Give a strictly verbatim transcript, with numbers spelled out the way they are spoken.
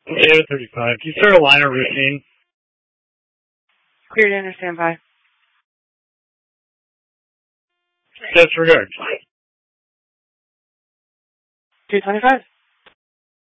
Data thirty-five. Can you start a liner routine? Clear to understand by. Disregard. two twenty-five.